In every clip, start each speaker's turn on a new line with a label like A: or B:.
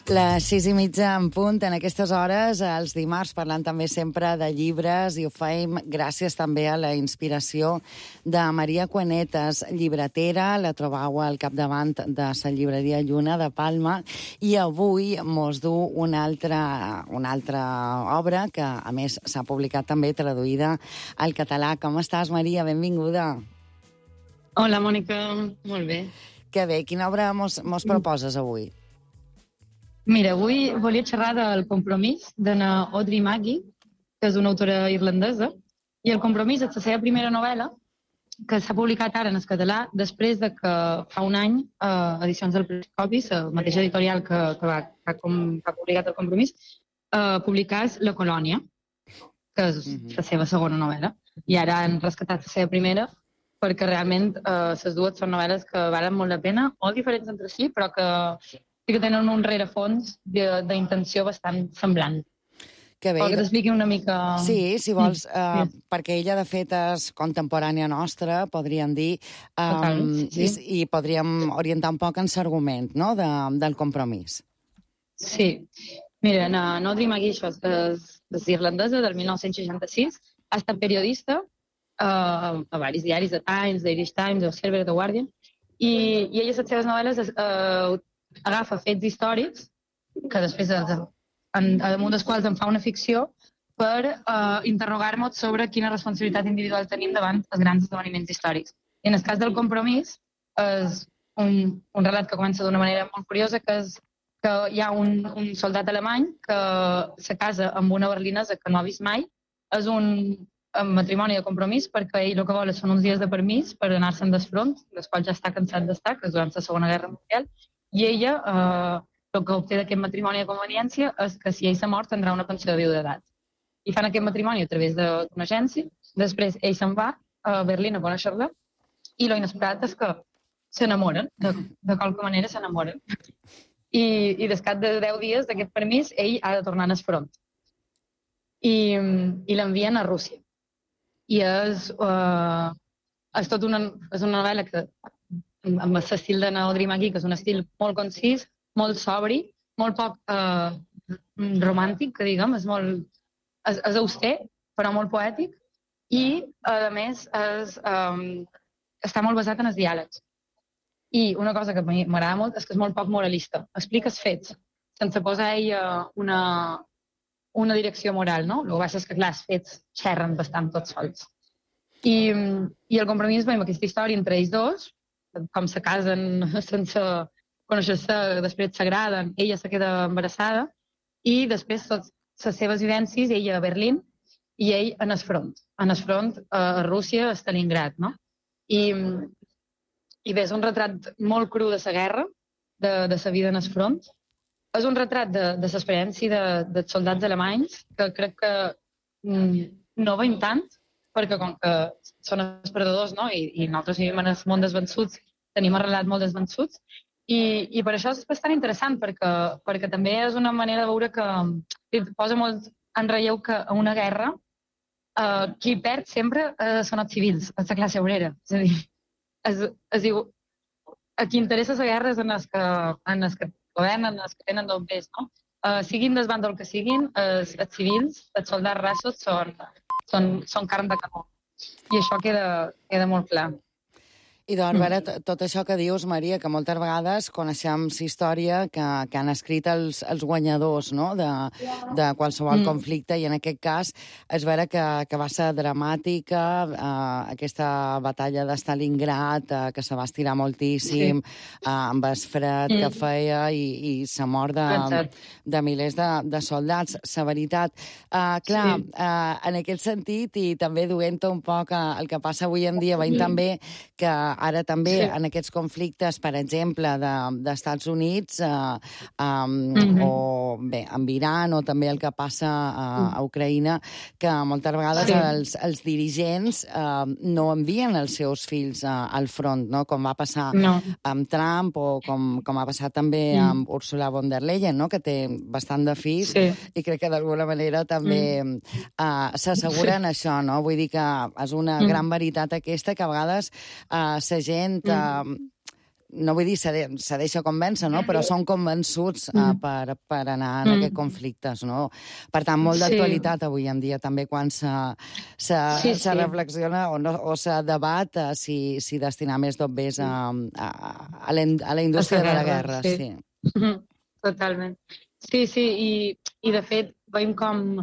A: Les 6:30 en punt, en aquestes hores, els dimarts, parlant també sempre de llibres, i ho fem gràcies també a la inspiració de Maria Cuenetas, llibretera, la trobau al capdavant de la llibreria Lluna de Palma, i avui mos du una altra obra que, a més, s'ha publicat també traduïda al català. Com estàs, Maria? Benvinguda.
B: Hola, Mònica. Molt bé.
A: Que bé. Quina obra mos proposes avui?
B: Mira, avui volia xerrar del Compromís d'Anna Audrey Maggie, que és una autora irlandesa, i el Compromís és la seva primera novel·la, que s'ha publicat ara en el català, després de que fa un any Edicions del Periscopi, la mateixa editorial que ha publicat el Compromís, publicés La Colònia, que és la seva segona novel·la. I ara han rescatat la seva primera, perquè realment les dues són novel·les que valen molt la pena, molt diferents entre si, però que sí que tenen un rerefons d'intenció bastant semblant.
A: Que bé.
B: Vol que t'expliqui una mica...
A: Sí, si vols, perquè ella, de fet, és contemporània nostra, podríem dir, i podríem orientar un poc en l'argument, no?, del Compromís.
B: Sí. Mira, Audrey Maggie és irlandesa, del 1966, ha estat periodista a diversos diaris, The Times, The Irish Times, The Observer, The Guardian, i ella, les seves novel·les, agafa fets històrics, que després damunt dels quals en fa una ficció, per interrogar-nos sobre quina responsabilitat individual tenim davant els grans esdeveniments històrics. I en el cas del Compromís, és un relat que comença d'una manera molt curiosa, que és que hi ha un soldat alemany que se casa amb una berlinesa que no ha vist mai. És un matrimoni de compromís perquè ell el que vol són uns dies de permís per anar-se'n del front, dels quals ja està cansat d'estar, que és durant la Segona Guerra Mundial, i ella el que obté d'aquest matrimoni de conveniència és que si ell s'ha mort tindrà una pensió de viudetat. I fan aquest matrimoni a través d'una agència, després ell se'n va a Berlín a conèixer-la, i lo inesperat és que s'enamoren, de qualque manera s'enamoren. I descat de 10 dies d'aquest permís, ell ha de tornar al front. I l'envien a Rússia. I és una novel·la que amb l'estil d'Anna Audrey Maggie, que és un estil molt concís, molt sobri, molt poc romàntic, que diguem, és auster, però molt poètic, i, a més, està molt basat en els diàlegs. I una cosa que a mi m'agrada molt és que és molt poc moralista. Explica els fets, sense posar ella una direcció moral, no? El que passa és que, clar, els fets xerren bastant tots sols. I el Compromís, veiem aquesta història entre ells dos, com se casen sense conèixer-se, després s'agraden, ella se queda embarassada, i després totes les seves vivències, ella a Berlín i ell en el front a Rússia, a Stalingrad, no? I bé, és un retrat molt cru de la guerra, de la vida en el front. És un retrat de l'experiència dels soldats alemanys, que crec que no veiem tant, perquè com que són els perdedors, no? I nosaltres vivim en el món dels vençuts, tenim el relat molt dels vençuts, i per això és bastant interessant, perquè també és una manera de veure que posa molt en relleu que a una guerra qui perd sempre són els civils, és la classe obrera. És a dir, es diu, a qui interessa la guerra és en els que governen, els que tenen d'on ves, no? Siguin del bàndol que siguin, els civils, els soldats rassos són carn de canó. I això queda molt clar.
A: I doncs, veure, tot això que dius, Maria, que moltes vegades coneixem la història que han escrit els guanyadors, no?, de qualsevol conflicte, i en aquest cas és vera que va ser dramàtica, aquesta batalla de Stalingrad, que se va estirar moltíssim, amb el fred que feia i la mort de milers de soldats. La veritat, clar, en aquest sentit, i també duent un poc el que passa avui en dia, veiem també que ara també en aquests conflictes, per exemple, d'Estats Units, o bé, amb Iran, o també el que passa a Ucraïna, que moltes vegades els dirigents no envien els seus fills al front, no?, com va passar amb Trump, o com ha passat també amb Ursula von der Leyen, no?, que té bastant de fills, i crec que d'alguna manera també s'asseguren això, no? Vull dir que és una gran veritat aquesta, que a vegades la gent no vull dir se deixa convèncer, no? Però són convençuts per anar en aquests conflictes, no? Per tant, molt d'actualitat avui en dia, també quan se reflexiona o se debat si destinar més dobbers a la indústria de la guerra. Sí.
B: Totalment. Sí, i de fet veiem com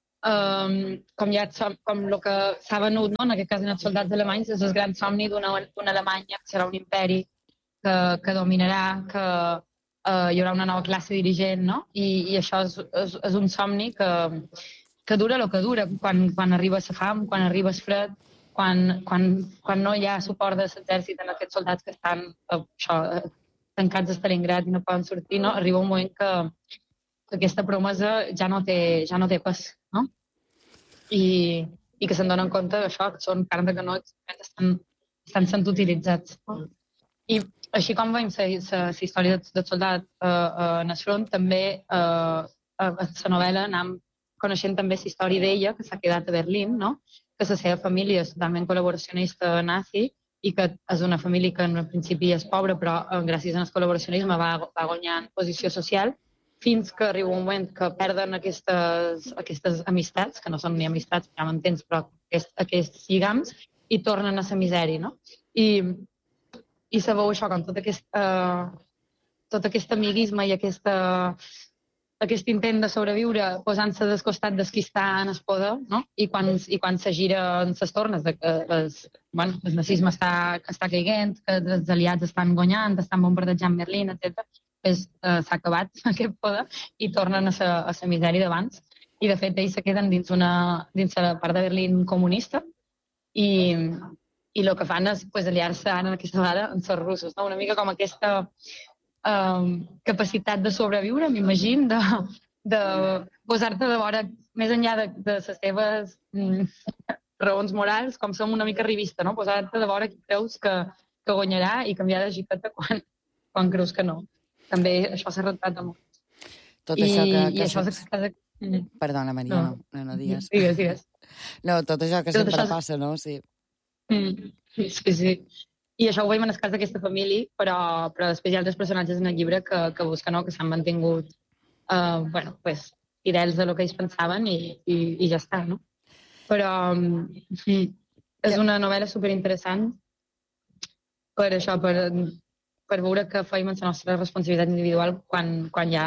B: el que s'ha venut, no? En aquest cas en els soldats alemanys, és el gran somni d'una Alemanya que serà un imperi que dominarà, que hi haurà una nova classe dirigent, no? I això és un somni que dura el que dura, quan arriba la fam, quan arriba el fred, quan no hi ha suport de l'exèrcit en aquests soldats que estan tancats a Stalingrad i no poden sortir, no? Arriba un moment que aquesta promesa ja no té pes, no? I que se'n donen compte d'això, que són carn de canó que estan sent utilitzats. No? I així com veiem la història del soldat en el front, també a la novel·la anem coneixent també la història d'ella, que s'ha quedat a Berlín, no? Que la seva família és totalment col·laboracionista nazi i que és una família que en principi és pobra, però gràcies al col·laboracionisme va guanyant posició social, fins que arriba un moment que perden aquestes amistats, que no són ni amistats, ja m'entens, però aquests lligams, i tornen a la misèria, no? I se veu això, com tot aquest amiguisme i aquest intent de sobreviure posant-se del costat dels qui està en el poder, no? I quan se giren les tornes de que el nazisme està caiguent, que els aliats estan guanyant, estan bombardejant Berlín, etc., s'ha acabat aquest poder i tornen a la misèria d'abans. I, de fet, ells se queden dins la part de Berlín comunista i el que fan és aliar-se ara aquesta vegada amb els russos. No? Una mica com aquesta capacitat de sobreviure, m'imagino, de posar-te de vora, més enllà de les teves raons morals, com som una mica revista, no? Posar-te de vora qui creus que guanyarà i canviar de jiqueta quan creus que no. També això s'ha retratat molt.
A: Tot això que
B: això
A: Perdona, Maria, no digues.
B: Digues.
A: No, tot això que sempre passa, no? Sí.
B: Sí. I això ho veiem en el cas d'aquesta família, però després hi ha altres personatges en el llibre que busquen, que s'han mantingut fidels a lo que ells pensaven i ja està, no? Però és una novel·la superinteressant per això, per veure que feim en la nostra responsabilitat individual quan hi ha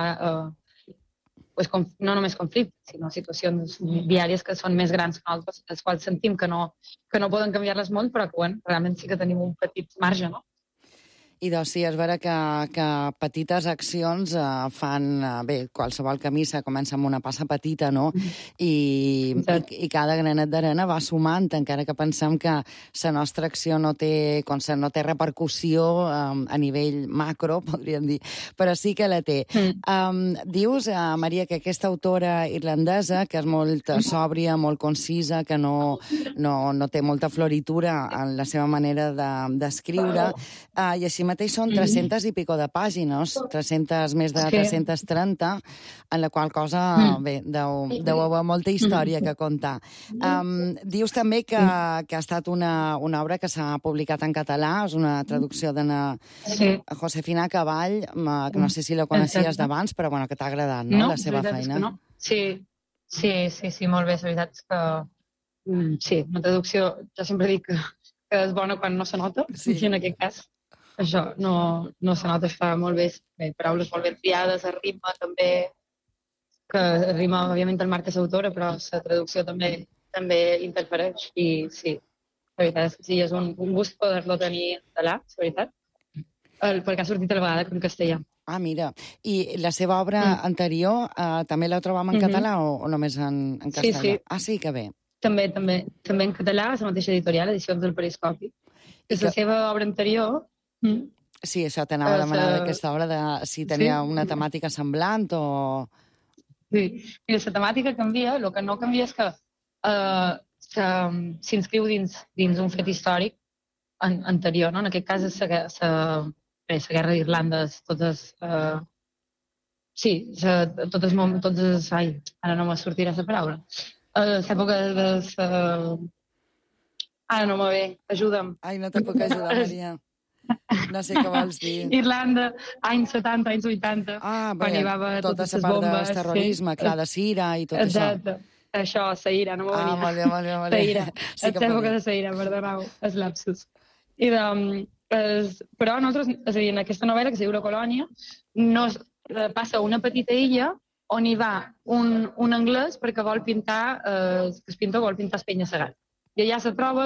B: no només conflictes, sinó situacions diàries que són més grans que nosaltres, les quals sentim que no poden canviar-les molt, però que realment sí que tenim un petit marge, no?
A: I doncs sí, és vera que petites accions fan... Bé, qualsevol camí se comença amb una passa petita, no? I cada granet d'arena va sumant, encara que pensem que la nostra acció no té repercussió a nivell macro, podríem dir, però sí que la té. Dius, Maria, que aquesta autora irlandesa, que és molt sòbria, molt concisa, que no té molta floritura en la seva manera d'escriure, i així mateix són 300 i pico de pàgines, més de 330, en la qual cosa, bé, deu haver molta història que contar. Dius també que ha estat una obra que s'ha publicat en català, és una traducció de Josefina Caball, que no sé si la coneixies d'abans, però bueno, que t'ha agradat, no?, la seva feina.
B: No. Sí, molt bé, la veritat és que sí, una traducció, jo sempre dic que és bona quan no se nota, i en aquest cas això no se nota, està molt bé, paraules molt ben triades, el ritme també, que el ritme òbviament el marca l'autora, però la traducció també interfereix, i sí, la veritat és que sí, és un gust poder-lo tenir en català, la veritat, perquè ha sortit a la vegada en castellà.
A: Ah, mira, i la seva obra anterior també la trobam en català o només en castellà?
B: Sí.
A: Ah, sí, que bé.
B: També en català, la mateixa editorial, Edicions del Periscopi. És la seva obra anterior.
A: Sí, això t'anava a demanar d'aquesta obra, de si tenia una temàtica semblant o...
B: Sí, mira, la temàtica canvia, el que no canvia és que s'inscriu dins un fet històric anterior, no? En aquest cas és la guerra d'Irlanda, ara no me sortirà la paraula. L'època de... Ara no me ve, ajuda'm.
A: Ai, no te puc ajudar, Maria. No sé què vols dir.
B: Irlanda, anys 70, anys 80, quan hi va haver
A: tota
B: totes
A: la
B: les
A: part
B: bombes.
A: del terrorisme, clar, de Sira i tot això.
B: Exacte. Això, la ira, no me venia.
A: Molt bé, molt bé.
B: La ira.
A: Sí que
B: l'època
A: podia.
B: de la ira, perdoneu, els lapsus. Però nosaltres, és a dir, en aquesta novel·la, que es diu La Colònia, passa una petita illa on hi va un anglès perquè vol pintar, el pintor vol pintar el penya-segat. I allà se troba